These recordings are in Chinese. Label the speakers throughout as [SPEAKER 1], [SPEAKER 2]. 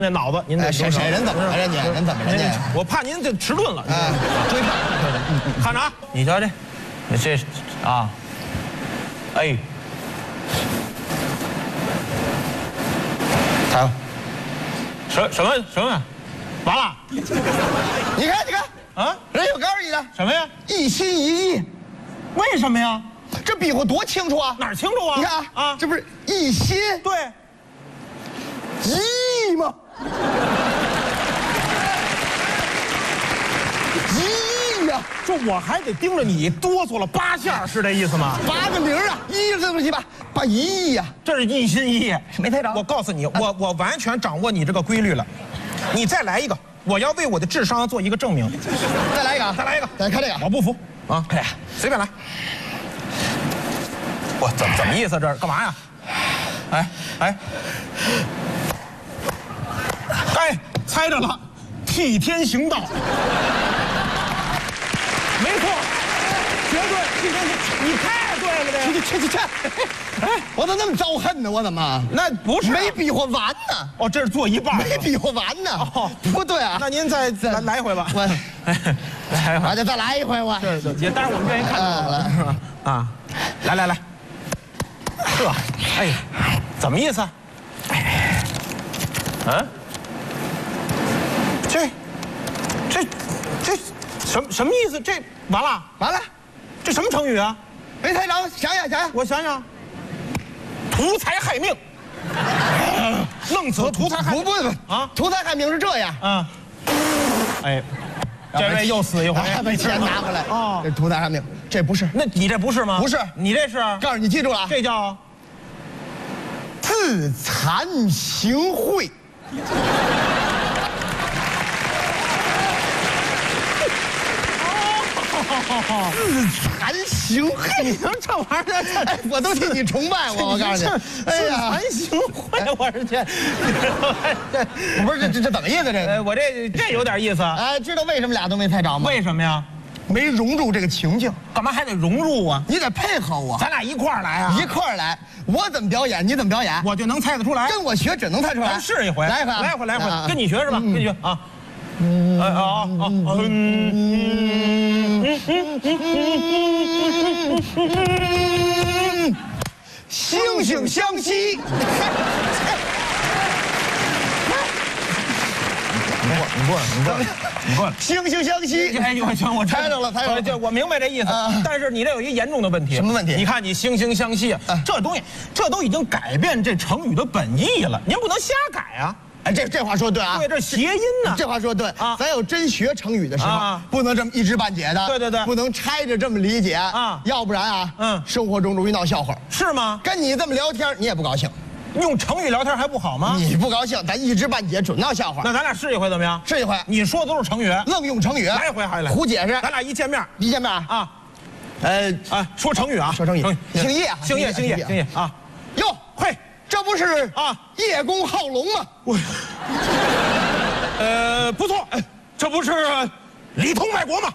[SPEAKER 1] 那脑子，您得
[SPEAKER 2] 谁人怎么了？人怎么了？
[SPEAKER 1] 我怕您这迟钝了。
[SPEAKER 2] 追判。
[SPEAKER 1] 看着啊，你瞧这啊，哎，
[SPEAKER 2] 裁判，
[SPEAKER 1] 什么？完了？
[SPEAKER 2] 你看啊，人有告诉你的
[SPEAKER 1] 什么呀？
[SPEAKER 2] 一心一意。
[SPEAKER 1] 为什么呀？
[SPEAKER 2] 这比划多清楚啊！
[SPEAKER 1] 哪儿清楚啊？
[SPEAKER 2] 你看啊，这不是一心
[SPEAKER 1] 对
[SPEAKER 2] 一意吗？一意呀！
[SPEAKER 1] 这我还得盯着你哆嗦了8下，是这意思吗
[SPEAKER 2] 8个零啊，一这么几把1亿呀！
[SPEAKER 1] 这是一心一意，
[SPEAKER 2] 没猜着。
[SPEAKER 1] 我告诉你，我完全掌握你这个规律了。你再来一个，我要为我的智商做一个证明。
[SPEAKER 2] 再来一个，再看这个，
[SPEAKER 1] 我不服啊！
[SPEAKER 2] 哎呀，
[SPEAKER 1] 随便来。我怎么意思？这是干嘛呀？哎，猜着了，替天行道。没错，绝对替天行。你太对了，
[SPEAKER 2] 去！哎，我怎么那么招恨呢？我怎么？
[SPEAKER 1] 那不是
[SPEAKER 2] 没比划完呢？
[SPEAKER 1] 哦，这是做一半，
[SPEAKER 2] 没比划完呢。哦，不对啊。
[SPEAKER 1] 那您再来一回吧。
[SPEAKER 2] 我再来一回我。
[SPEAKER 1] 对，也当然我们愿意看到啊。来，这，哎呀，怎么意思？嗯，这什么意思？这完了，这什么成语啊？
[SPEAKER 2] 没猜着，想想，
[SPEAKER 1] 我想想，图财害命，弄死图财害命。
[SPEAKER 2] 不啊！图财害命是这样
[SPEAKER 1] 啊。哎，这位又死一回，
[SPEAKER 2] 把钱拿回来
[SPEAKER 1] 哦。
[SPEAKER 2] 这图财害命，这不是？
[SPEAKER 1] 那你这不是吗？
[SPEAKER 2] 不是，
[SPEAKER 1] 你这是？
[SPEAKER 2] 告诉你，记住了，
[SPEAKER 1] 这叫
[SPEAKER 2] 自惭形秽。自惭形秽，
[SPEAKER 1] 你说这玩意儿，
[SPEAKER 2] 哎，我都替你崇拜我告诉你，
[SPEAKER 1] 哎呀，自惭形秽，我是这，
[SPEAKER 2] 不是这怎么意思？这个，
[SPEAKER 1] 我这有点意思。
[SPEAKER 2] 哎，知道为什么俩都没猜着吗？
[SPEAKER 1] 为什么呀？
[SPEAKER 2] 没融入这个情境，
[SPEAKER 1] 干嘛还得融入啊？
[SPEAKER 2] 你得配合我，
[SPEAKER 1] 咱俩一块儿来啊！
[SPEAKER 2] 一块儿来，我怎么表演，你怎么表演，
[SPEAKER 1] 我就能猜得出来。
[SPEAKER 2] 跟我学，只能猜出来。
[SPEAKER 1] 咱试一回，
[SPEAKER 2] 来一
[SPEAKER 1] 回，跟你学是吧？跟你学啊。
[SPEAKER 2] 惺惺相惜。
[SPEAKER 1] 你过来，
[SPEAKER 2] 惺惺相惜。
[SPEAKER 1] 哎，行，我
[SPEAKER 2] 猜着了。
[SPEAKER 1] 我明白这意思，但是你这有一严重的问题。
[SPEAKER 2] 什么问题？
[SPEAKER 1] 你看你惺惺相惜啊，这东西，这都已经改变这成语的本意了，您不能瞎改啊。
[SPEAKER 2] 哎，这话说对啊，
[SPEAKER 1] 对，这谐音呢。
[SPEAKER 2] 这话说对啊，咱要真学成语的时候，不能这么一知半解的。
[SPEAKER 1] 对，
[SPEAKER 2] 不能拆着这么理解啊，要不然啊，生活中容易闹笑话。
[SPEAKER 1] 是吗？
[SPEAKER 2] 跟你这么聊天，你也不高兴。
[SPEAKER 1] 用成语聊天还不好吗？
[SPEAKER 2] 你不高兴，咱一知半解，准闹笑话。
[SPEAKER 1] 那咱俩试一回怎么样？
[SPEAKER 2] 试一回。
[SPEAKER 1] 你说的都是成语，
[SPEAKER 2] 愣用成语。
[SPEAKER 1] 来一回还是来？
[SPEAKER 2] 胡解释。
[SPEAKER 1] 咱俩一见面啊，说成语啊，
[SPEAKER 2] 说成语。姓叶
[SPEAKER 1] 啊。
[SPEAKER 2] 哟，嘿，这不是叶公好龙吗？
[SPEAKER 1] 不错，这不是里通外国吗？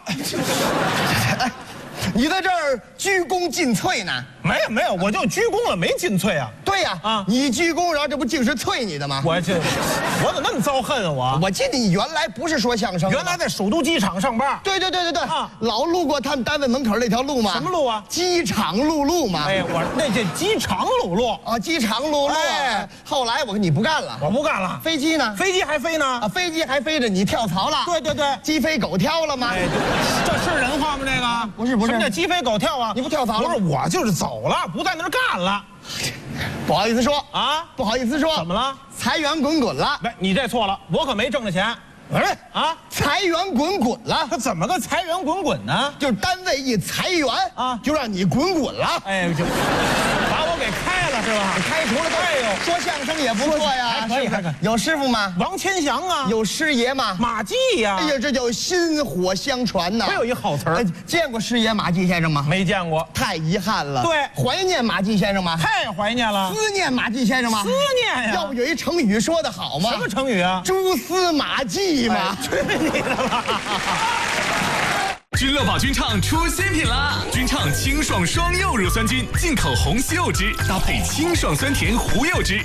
[SPEAKER 2] 你在这儿鞠躬尽瘁呢？
[SPEAKER 1] 没有，我就鞠躬了，没尽瘁啊。
[SPEAKER 2] 对呀，你鞠躬，然后这不净是啐你的吗？
[SPEAKER 1] 我怎么那么遭恨啊？
[SPEAKER 2] 我记得你原来不是说相声，
[SPEAKER 1] 原来在首都机场上班。
[SPEAKER 2] 对，老路过他们单位门口那条路吗？
[SPEAKER 1] 什么路啊？
[SPEAKER 2] 机场路嘛。
[SPEAKER 1] 哎，我那这机场路
[SPEAKER 2] 啊，机场路。哎，后来你不干了，
[SPEAKER 1] 我不干了。
[SPEAKER 2] 飞机呢？
[SPEAKER 1] 飞机还飞呢？
[SPEAKER 2] 啊，飞机还飞着，你跳槽了？
[SPEAKER 1] 对，
[SPEAKER 2] 鸡飞狗跳了吗？
[SPEAKER 1] 哎，这是人话吗？这个
[SPEAKER 2] 不是，
[SPEAKER 1] 什么叫鸡飞狗跳啊？
[SPEAKER 2] 你不跳槽了？
[SPEAKER 1] 不是，我就是走了，不在那儿干了。
[SPEAKER 2] 不好意思说
[SPEAKER 1] 啊，
[SPEAKER 2] 不好意思说，
[SPEAKER 1] 怎么了？
[SPEAKER 2] 财源滚滚了。
[SPEAKER 1] 不，你这错了，我可没挣着钱。
[SPEAKER 2] 财源滚滚了。
[SPEAKER 1] 他怎么个财源滚滚呢？
[SPEAKER 2] 就是单位一裁员啊，就让你滚滚了。
[SPEAKER 1] 哎，就把我给开了是吧？
[SPEAKER 2] 开除了。哎呦，说相声也不错呀，
[SPEAKER 1] 还可以。
[SPEAKER 2] 有师傅吗？
[SPEAKER 1] 王千祥啊。
[SPEAKER 2] 有师爷吗？
[SPEAKER 1] 马季呀。
[SPEAKER 2] 哎呀，这叫薪火相传呐。
[SPEAKER 1] 还有一好词儿。
[SPEAKER 2] 见过师爷马季先生吗？
[SPEAKER 1] 没见过，
[SPEAKER 2] 太遗憾了。
[SPEAKER 1] 对，
[SPEAKER 2] 怀念马季先生吗？
[SPEAKER 1] 太怀念了。
[SPEAKER 2] 思念马季先生吗？
[SPEAKER 1] 思念呀。
[SPEAKER 2] 要不有一成语说得好吗？
[SPEAKER 1] 什么成语啊？
[SPEAKER 2] 蛛丝马迹嘛。
[SPEAKER 1] 去你的吧！
[SPEAKER 3] 君乐宝君唱出新品啦！君唱清爽双柚乳酸菌，进口红西柚汁，搭配清爽酸甜胡柚汁，